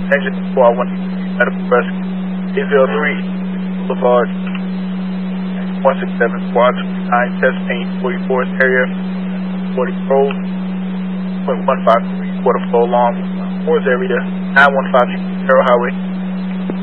engine 411 medical rescue. AVL 3 Boulevard 167 Squad 29 Test Paint 44th area 40 Road 0.153 quarter flow along 4th area 915 Arrow Highway